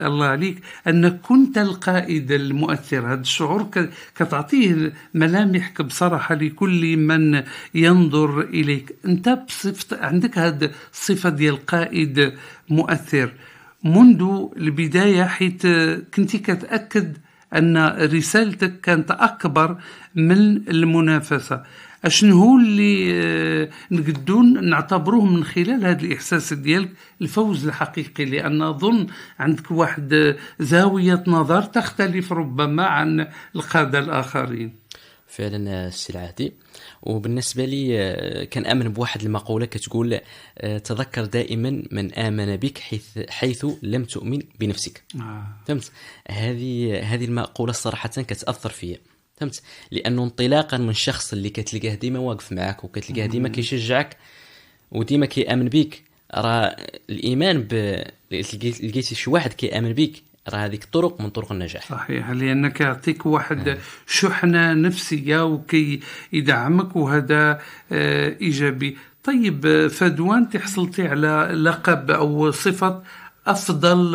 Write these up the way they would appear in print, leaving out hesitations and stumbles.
الله عليك أنك كنت القائد المؤثر. هذا الشعور كتعطيه ملامح بصراحة لكل من ينظر إليك. أنت عندك هذه الصفة ديال القائد مؤثر منذ البداية، حيث كنت كتأكد أن رسالتك كانت أكبر من المنافسة. أشنو هو اللي نقدون نعتبروه من خلال هذا الإحساس ديالك الفوز الحقيقي؟ لأن أظن عندك واحد زاوية نظر تختلف ربما عن القادة الآخرين. فعلا السي العهدي. وبالنسبة لي كان آمن بواحد المقولة كتقول تذكر دائما من آمن بك حيث لم تؤمن بنفسك. فهمت؟ هذه المقولة صراحة كتأثر فيا، فهمت؟ لأنه انطلاقا من شخص اللي كتلقاه ديما واقف معك وكتلقاه ديما كيشجعك وديما كيآمن بك، راه الإيمان لقيتي شي واحد كيآمن بك، راه هذيك طرق من طرق النجاح. صحيح، لأنك يعطيك واحد شحنة نفسية وكي يدعمك، وهذا إيجابي. طيب فدوان، تحصلتي على لقب أو صفة أفضل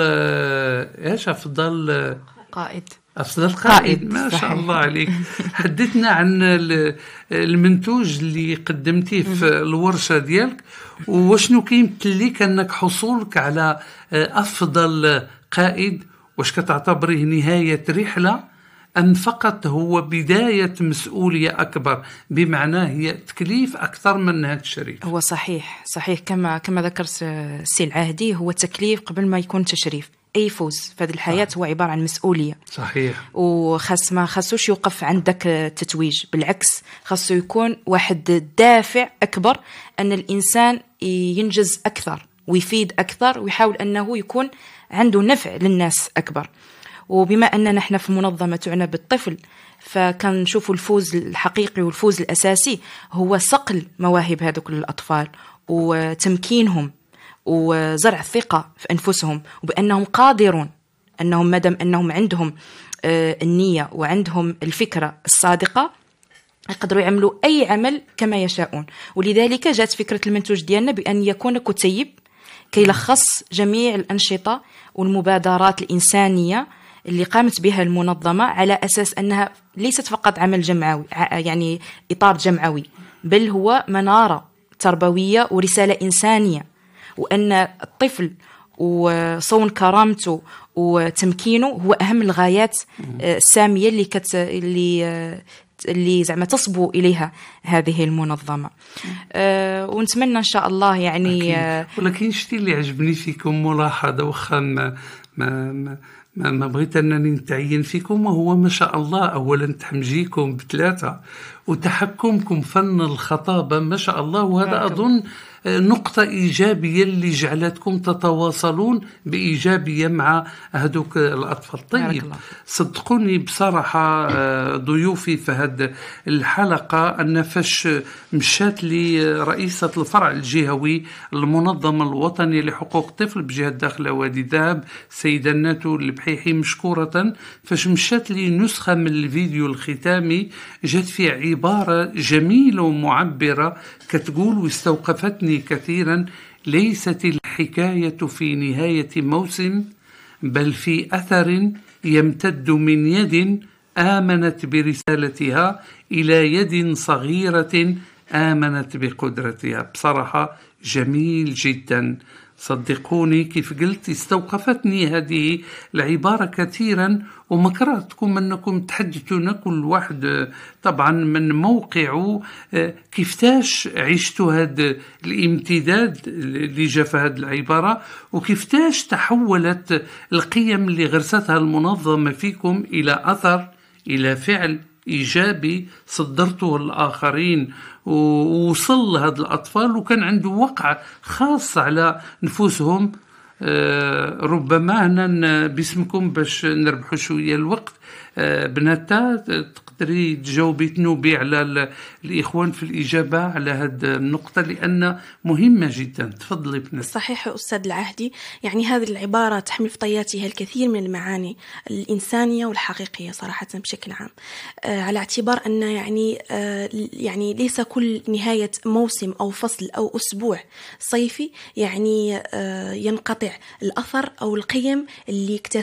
أفضل قائد. ما شاء الله عليك. حدثنا عن المنتوج اللي قدمتيه في الورشة ديالك، وشنو كيمثل لك أنك حصولك على أفضل قائد؟ واش كتعتبريه نهاية رحلة أم فقط هو بداية مسؤولية أكبر، بمعنى هي تكليف أكثر من هذا الشريف؟ هو صحيح كما ذكرت السي العهدي، هو تكليف قبل ما يكون تشريف. أي فوز في هذه الحياة هو عبارة عن مسؤولية. صحيح. ما خاصوش يوقف عندك التتويج، بالعكس خاصو يكون واحد دافع أكبر أن الإنسان ينجز أكثر ويفيد أكثر ويحاول أنه يكون عنده نفع للناس أكبر. وبما أننا نحن في منظمة تعنى بالطفل، فكان نشوفوا الفوز الحقيقي والفوز الأساسي هو صقل مواهب هذوك الأطفال وتمكينهم وزرع الثقة في أنفسهم وبأنهم قادرون، أنهم مادام أنهم عندهم النية وعندهم الفكرة الصادقة يقدروا يعملوا أي عمل كما يشاءون. ولذلك جاءت فكرة المنتوج ديالنا بأن يكون كتيب كيلخص جميع الأنشطة والمبادرات الإنسانية اللي قامت بها المنظمة، على أساس أنها ليست فقط عمل جمعوي، يعني إطار جمعوي، بل هو منارة تربوية ورسالة إنسانية، وأن الطفل وصون كرامته وتمكينه هو أهم الغايات السامية اللي زعما تصبو إليها هذه المنظمة. ونتمنى إن شاء الله يعني ولكن شتي اللي عجبني فيكم ملاحظة، وخا ما بغيت أنني نتعين فيكم، وهو ما شاء الله أولا تحمجيكم بثلاثة وتحكمكم فن الخطابة ما شاء الله، وهذا أظن نقطة إيجابية اللي جعلتكم تتواصلون بإيجابية مع هذوك الأطفال. طيب صدقوني بصراحة ضيوفي في هذه الحلقة أن فاش مشات لي رئيسة الفرع الجهوي المنظمة الوطنية لحقوق الطفل بجهة داخل وادي ذهب سيدة ناتو البحيحي مشكورة، فاش مشات لي نسخة من الفيديو الختامي جات فيه عبارة جميلة ومعبرة كتقول واستوقفتني كثيرا: ليست الحكاية في نهاية موسم، بل في أثر يمتد من يد آمنت برسالتها إلى يد صغيرة آمنت بقدرتها. بصراحة جميل جدا، صدقوني كيف قلت استوقفتني هذه العبارة كثيرا، ومكرهتكم أنكم تحدثون كل واحد طبعا من موقعه كيفتاش عشتوا هذا الامتداد اللي جاء في هذه العبارة، وكيفتاش تحولت القيم اللي غرستها المنظمة فيكم إلى أثر، إلى فعل إيجابي صدرته الآخرين ووصل لهذا الأطفال وكان عنده وقع خاص على نفوسهم. ربما هنا باسمكم باش نربحوا شوية الوقت، بناتا تقدري تجاوبي تنوبي على الإخوان في الإجابة على هذه النقطة لأن مهمة جدا. تفضلي بنات. صحيح أستاذ العهدي، يعني هذه العبارة تحمل في طياتها الكثير من المعاني الإنسانية والحقيقية صراحة بشكل عام، على اعتبار أن يعني ليس كل نهاية موسم أو فصل أو أسبوع صيفي يعني ينقطع الأثر أو القيم اللي